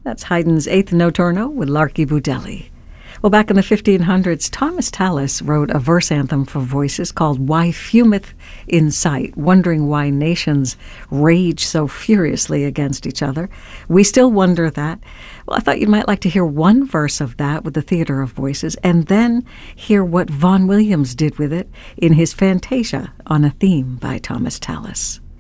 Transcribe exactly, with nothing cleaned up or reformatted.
That's Haydn's Eighth Notturno with Larky Budelli. Well, back in the fifteen hundreds, Thomas Tallis wrote a verse anthem for voices called Why Fumeth in Sight, wondering why nations rage so furiously against each other. We still wonder that. Well, I thought you might like to hear one verse of that with the Theater of Voices, and then hear what Vaughan Williams did with it in his Fantasia on a theme by Thomas Tallis.